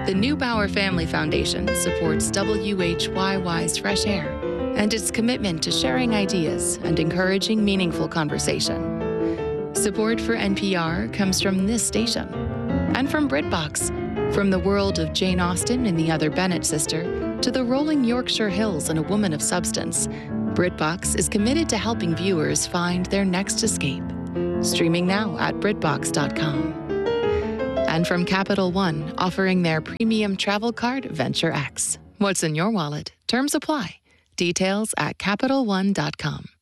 The Neubauer Family Foundation supports WHYY's Fresh Air and its commitment to sharing ideas and encouraging meaningful conversation. Support for NPR comes from this station and from BritBox, from the world of Jane Austen and the Other Bennet Sister to the rolling Yorkshire Hills and A Woman of Substance. BritBox is committed to helping viewers find their next escape. Streaming now at BritBox.com. And from Capital One, offering their premium travel card, Venture X. What's in your wallet? Terms apply. Details at CapitalOne.com.